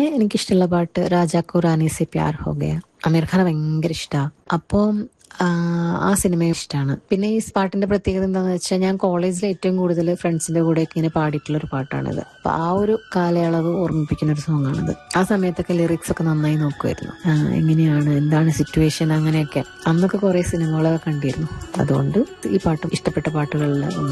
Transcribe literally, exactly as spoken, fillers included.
എനിക്കിഷ്ടമുള്ള പാട്ട് രാജാക്കോ റാണി സെ പ്യാർ ഹോ ഗയ. അമീർ ഖാനെ ഭയങ്കര ഇഷ്ടമാണ്. അപ്പോൾ ആ സിനിമയും ഇഷ്ടമാണ്. പിന്നെ ഈ പാട്ടിന്റെ പ്രത്യേകത എന്താണെന്ന് വെച്ചാൽ ഞാൻ കോളേജിൽ ഏറ്റവും കൂടുതൽ ഫ്രണ്ട്സിന്റെ കൂടെയൊക്കെ ഇങ്ങനെ പാടിയിട്ടുള്ള ഒരു പാട്ടാണിത്. അപ്പൊ ആ ഒരു കാലയളവ് ഓർമ്മിപ്പിക്കുന്ന ഒരു സോങ് ആണിത്. ആ സമയത്തൊക്കെ ലിറിക്സ് ഒക്കെ നന്നായി നോക്കുമായിരുന്നു. എങ്ങനെയാണ്, എന്താണ് സിറ്റുവേഷൻ, അങ്ങനെയൊക്കെ. അന്നൊക്കെ കുറെ സിനിമകളൊക്കെ കണ്ടിരുന്നു. അതുകൊണ്ട് ഈ പാട്ടും ഇഷ്ടപ്പെട്ട പാട്ടുകളിൽ ഒന്ന്.